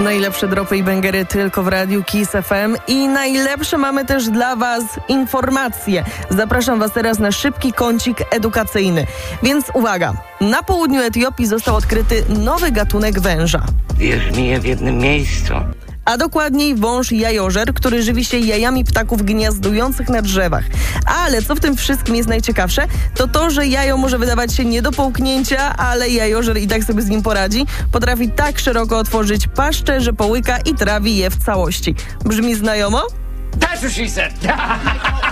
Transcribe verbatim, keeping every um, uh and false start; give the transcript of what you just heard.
Najlepsze dropy i bęgery tylko w Radiu Kiss F M i najlepsze mamy też dla Was informacje. Zapraszam Was teraz na szybki kącik edukacyjny. Więc uwaga, na południu Etiopii został odkryty nowy gatunek węża. Już miję w jednym miejscu. A dokładniej wąż jajożer, który żywi się jajami ptaków gniazdujących na drzewach. Ale co w tym wszystkim jest najciekawsze, to to, że jajo może wydawać się nie do połknięcia, ale jajożer i tak sobie z nim poradzi. Potrafi tak szeroko otworzyć paszczę, że połyka i trawi je w całości. Brzmi znajomo? That's what she said.